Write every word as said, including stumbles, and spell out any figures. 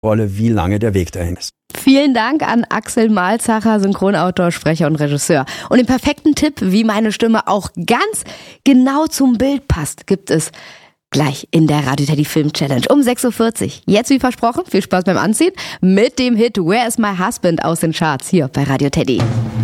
Rolle, wie lange der Weg dahin ist. Vielen Dank an Axel Malzacher, Synchronautor, Sprecher und Regisseur. Und den perfekten Tipp, wie meine Stimme auch ganz genau zum Bild passt, gibt es gleich in der Radio Teddy Film Challenge um sechs Uhr vierzig. Jetzt wie versprochen, viel Spaß beim Anziehen mit dem Hit Where is my husband aus den Charts hier bei Radio Teddy.